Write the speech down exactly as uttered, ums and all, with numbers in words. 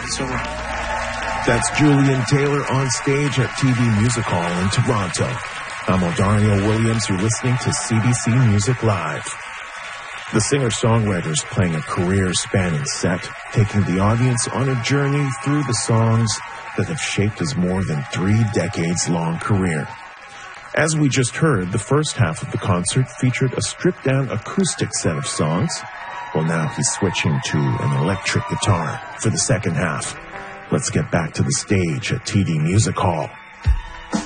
So much. That's Julian Taylor on stage at T V Music Hall in Toronto. I'm Odario Williams. You're listening to C B C Music Live. The singer-songwriter is playing a career-spanning set, taking the audience on a journey through the songs that have shaped his more than three decades-long career. As we just heard, the first half of the concert featured a stripped-down acoustic set of songs. Well, now he's switching to an electric guitar for the second half. Let's get back to the stage at T D Music Hall.